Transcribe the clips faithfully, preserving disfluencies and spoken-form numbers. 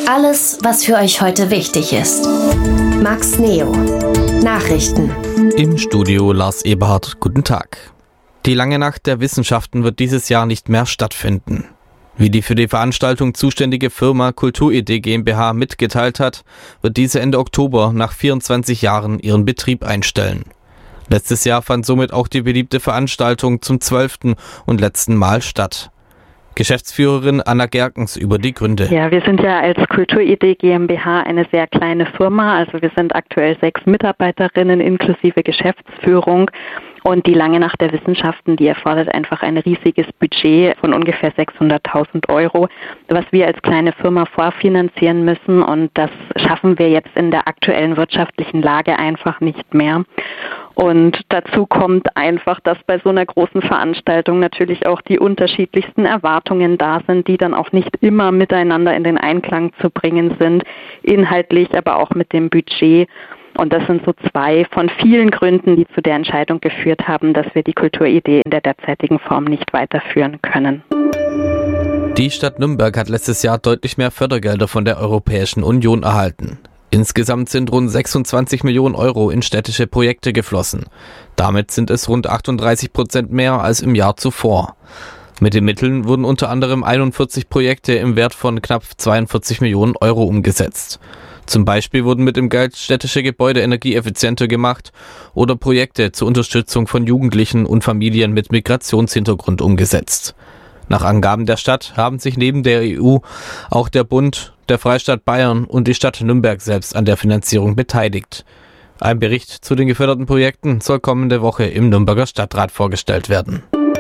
Alles, was für euch heute wichtig ist. Max Neo. Nachrichten. Im Studio Lars Eberhardt. Guten Tag. Die lange Nacht der Wissenschaften wird dieses Jahr nicht mehr stattfinden. Wie die für die Veranstaltung zuständige Firma Kulturidee GmbH mitgeteilt hat, wird diese Ende Oktober nach vierundzwanzig Jahren ihren Betrieb einstellen. Letztes Jahr fand somit auch die beliebte Veranstaltung zum zwölften und letzten Mal statt. Geschäftsführerin Anna Gerkens über die Gründe. Ja, wir sind ja als Kulturidee GmbH eine sehr kleine Firma. Also wir sind aktuell sechs Mitarbeiterinnen inklusive Geschäftsführung. Und die lange Nacht der Wissenschaften, die erfordert einfach ein riesiges Budget von ungefähr sechshunderttausend Euro, was wir als kleine Firma vorfinanzieren müssen. Und das schaffen wir jetzt in der aktuellen wirtschaftlichen Lage einfach nicht mehr. Und dazu kommt einfach, dass bei so einer großen Veranstaltung natürlich auch die unterschiedlichsten Erwartungen da sind, die dann auch nicht immer miteinander in den Einklang zu bringen sind, inhaltlich, aber auch mit dem Budget. Und das sind so zwei von vielen Gründen, die zu der Entscheidung geführt haben, dass wir die Kulturidee in der derzeitigen Form nicht weiterführen können. Die Stadt Nürnberg hat letztes Jahr deutlich mehr Fördergelder von der Europäischen Union erhalten. Insgesamt sind rund sechsundzwanzig Millionen Euro in städtische Projekte geflossen. Damit sind es rund achtunddreißig Prozent mehr als im Jahr zuvor. Mit den Mitteln wurden unter anderem einundvierzig Projekte im Wert von knapp zweiundvierzig Millionen Euro umgesetzt. Zum Beispiel wurden mit dem Geld städtische Gebäude energieeffizienter gemacht oder Projekte zur Unterstützung von Jugendlichen und Familien mit Migrationshintergrund umgesetzt. Nach Angaben der Stadt haben sich neben der E U auch der Bund, der Freistaat Bayern und die Stadt Nürnberg selbst an der Finanzierung beteiligt. Ein Bericht zu den geförderten Projekten soll kommende Woche im Nürnberger Stadtrat vorgestellt werden.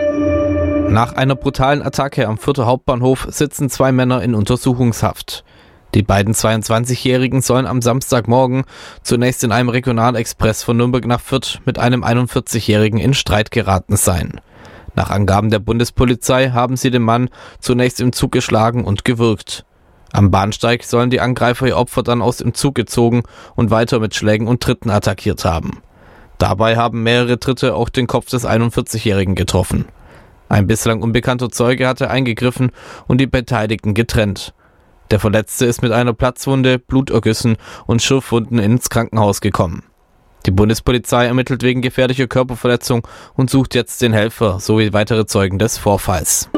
Nach einer brutalen Attacke am Fürther Hauptbahnhof sitzen zwei Männer in Untersuchungshaft. Die beiden zweiundzwanzigjährigen sollen am Samstagmorgen zunächst in einem Regionalexpress von Nürnberg nach Fürth mit einem einundvierzigjährigen in Streit geraten sein. Nach Angaben der Bundespolizei haben sie den Mann zunächst im Zug geschlagen und gewürgt. Am Bahnsteig sollen die Angreifer ihr Opfer dann aus dem Zug gezogen und weiter mit Schlägen und Tritten attackiert haben. Dabei haben mehrere Tritte auch den Kopf des einundvierzigjährigen getroffen. Ein bislang unbekannter Zeuge hatte eingegriffen und die Beteiligten getrennt. Der Verletzte ist mit einer Platzwunde, Blutergüssen und Schürfwunden ins Krankenhaus gekommen. Die Bundespolizei ermittelt wegen gefährlicher Körperverletzung und sucht jetzt den Helfer sowie weitere Zeugen des Vorfalls.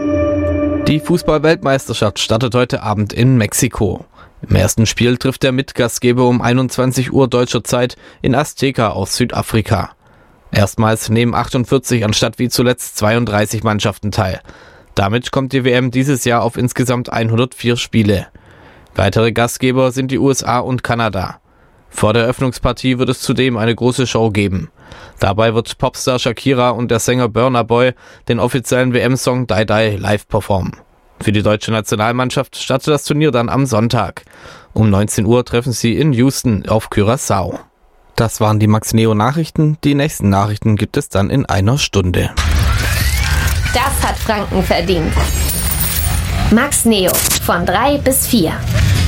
Die Fußball-Weltmeisterschaft startet heute Abend in Mexiko. Im ersten Spiel trifft der Mitgastgeber um einundzwanzig Uhr deutscher Zeit in Azteca aus Südafrika. Erstmals nehmen achtundvierzig anstatt wie zuletzt zweiunddreißig Mannschaften teil. Damit kommt die W M dieses Jahr auf insgesamt hundertvier Spiele. Weitere Gastgeber sind die U S A und Kanada. Vor der Eröffnungspartie wird es zudem eine große Show geben. Dabei wird Popstar Shakira und der Sänger Burna Boy den offiziellen W M-Song Die Die live performen. Für die deutsche Nationalmannschaft startet das Turnier dann am Sonntag. Um neunzehn Uhr treffen sie in Houston auf Curaçao. Das waren die Max Neo Nachrichten. Die nächsten Nachrichten gibt es dann in einer Stunde. Das hat Franken verdient. Max Neo von drei bis vier.